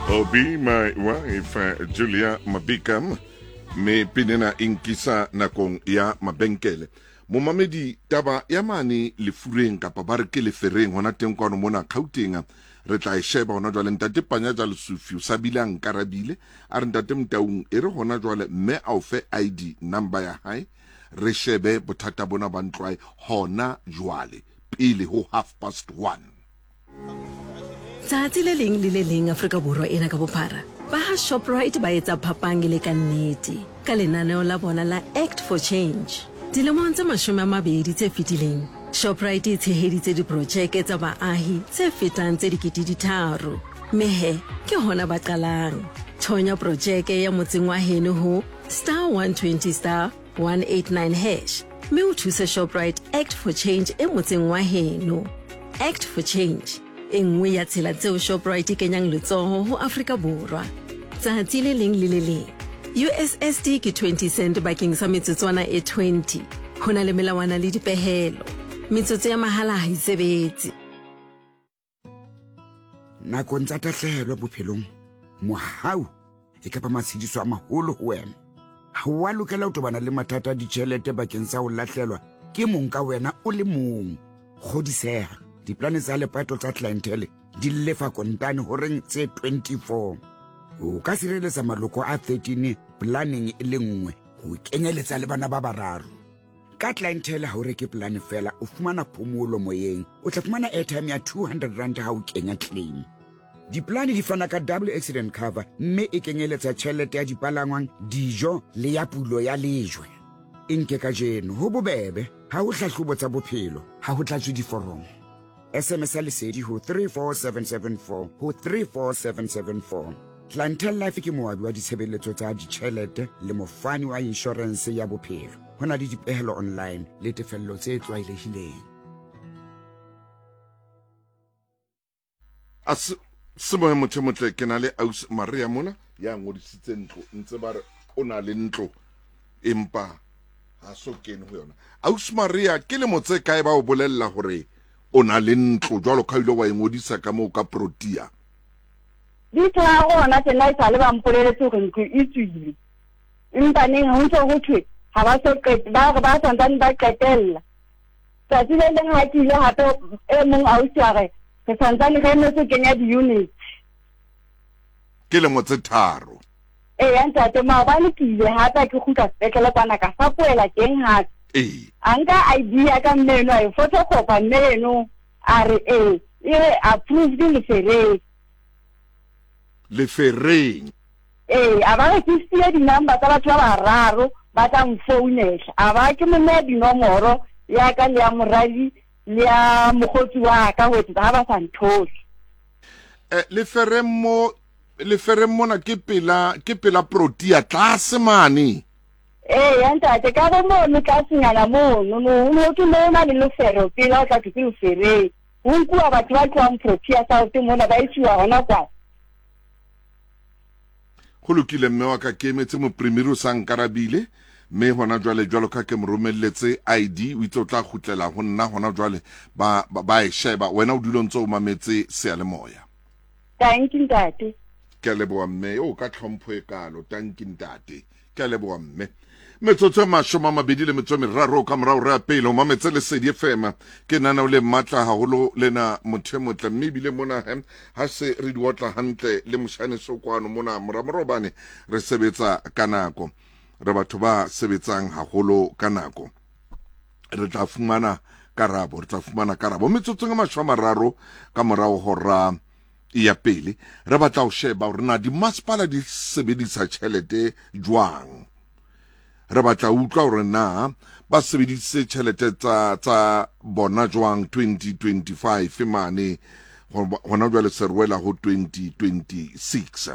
Obi my wife Julia Mabikam me pinena inkisa nakong ya mabenkele momamedi taba ya mane le fureng kapa ba re ke le fereng hona teng kwa mona Gauteng re tla e sheba hona jwale ntate panya ja lesufi sa bilang karabile a re ntate Mtaung e re hona jwale mme a o fe ID number ya hae re shebe bothata bona ba ntlwae hona jwale pele ho 1:30. Tsatsi le leng Afrika Borwa ena ka bophara ba ha Shoprite ba etsa phapang le ka nnete ka lenaneo la bona la Act for Change. Dilemong tse 20 tse fetileng Shoprite e tsheheditse diprojeke tsa baahi tse fetang tse 3,000 mehe ke hona ba qalang thonya projeke ya motseng wa heno ho *120*189# me o thuse Shoprite Act for Change e motseng wa heno. Act for Change engwe ya tsela tseo Shoprite kenyang letsoho ho Afrika Borwa. Tsatsi le leng USSD ke 20 cent bakeng sa metsotswana e 20 hona le melawana le dipehelo. Metsotso ya mahala ha isebetse. Nakong tsa tahlehelo bophelong mohau e ka ba masediso a maholo ho wena. Ha wa lokela ho tobana le mathata a ditjhelete bakeng sa ho lahlelwa ke mong ka wena o le mong. Kgodiseha diplane tsa lepato tsa clientele di lefa kontane ho reng tse 24. O ka sireletsa maloko a 13 planning e le nngwe ho kenyeletsa le bana ba bararo. Ka clientele ha o reke plan fela o fumana phomolo moyeng, o tla fumana airtime ya 200 rand ha o kenya claim. Diplane di fana ka double accident cover mme e kenyeletsa tjhelete ya dipalangwang, dijo le ya pulo ya lejwe. Inke ka jeno ho bobebe ha o hlahlobo tsa bophelo ha ho tlatswe diforomo. SMS lesedi ho 34774 ho 34774. Clientele Life ke moabi wa ditshebeletso tsa ditjhelete le mofani wa insurance ya bophelo. Hona le dipehelo online le tefello tse tlwaelehileng. Sebo motho motle ke na le Aus Maria mona ya ngodisitse ntlo ntse ba re o na le ntlo empa ha so kene ho yona. Aus Maria ke le motse kae ba o bolella hore o na le ntlo jwalo ka ile wa ngodisa ka mo ka Protea. Di tla gona tena isa le ba mpoleletse hore ntlo e tswile empa neng ho ntse ho thwe ha ba so ba santsane ba qetella tsatsi le leng ha ke ile hape e mong ausi a re ke santsane re no se kenya di-unit Ke le motse tharo ya ntate maobane ke ile hape ke kgutla sepetlele kwana ka fapoela teng hape anka idea ka mmeno a photocopy mmeno a re e approved le fereng a ba re ke di-number tsa batho ba bararo ba tla mfounela a ba ke mone dinomoro ya ka le ya moradi le ya mogotsi wa ka ho etsa ha ba sa nthose. Le fereng mona ke pela Protea tlase mane. Ya ntate ka bo mono ka senyana mono no ke mona le lefero pela o tla ke lefereng ho nkua batho ba tloang Protea South mona ba isiwa hona kwa. Go lokile mme wa ka ke emetse mo primero sa nkarabile mme hona jwale jwalo ka ke moromelletse ID o itse o tla khutlela ho nna hona jwale ba e sheba wena o dilo ntse o mametse sealemoya. Thank you ntate. Ke leboa mme o ka tlhompho e kalo thank you ntate ke leboa mme. Metsotso mashoma mabedi le metso meraro ka morao re apele o mametse Lesedi FM ke nana o le matla haholo lena motho motle mme bile mona ha se re di wotla hantle le moshane sokwano mona moramorobane re sebetsa ka nako re batho ba sebetsang haholo ka nako re tla fumana karabo metsotso e mashoma mararo ka morao hora ya pele re batla o sheba hore na di masepala di sebedisa tjhelete jwang. Re batla utlwa hore na ba sebeditse tjhelete tsa bona jwang 2025 mane hona jwale serwela ho 2026.